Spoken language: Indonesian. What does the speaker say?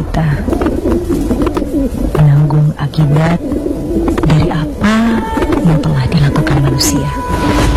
kita, menanggung akibat dari apa yang telah dilakukan manusia.